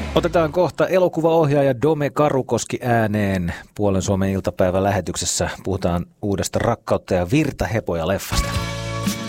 Otetaan kohta elokuvaohjaaja Dome Karukoski ääneen Puolen Suomen iltapäivän lähetyksessä. Puhutaan uudesta Rakkautta ja virta Hepoja -leffasta.